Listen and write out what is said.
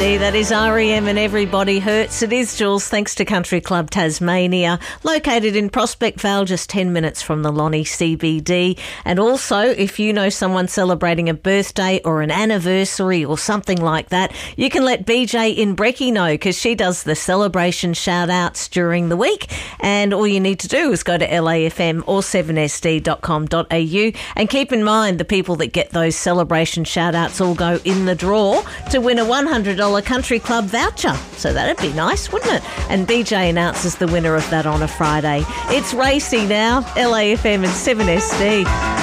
That is REM and Everybody Hurts. It is Jules, thanks to Country Club Tasmania, located in Prospect Vale, just 10 minutes from the Lonnie CBD. And also, if you know someone celebrating a birthday or an anniversary or something like that, you can let BJ in Brecky know, because she does the celebration shout-outs during the week. And all you need to do is go to LAFM or 7sd.com.au. And keep in mind, the people that get those celebration shout-outs all go in the draw to win a $100 Country Club voucher. So that'd be nice, wouldn't it? And BJ announces the winner of that on a Friday. It's Racy now, LAFM and 7SD.